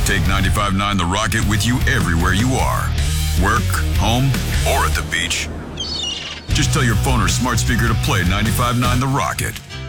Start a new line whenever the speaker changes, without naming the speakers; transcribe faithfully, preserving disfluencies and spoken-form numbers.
Take ninety-five point nine The Rocket with you everywhere you are. Work, home, or at the beach. Just tell your phone or smart speaker to play ninety-five point nine The Rocket.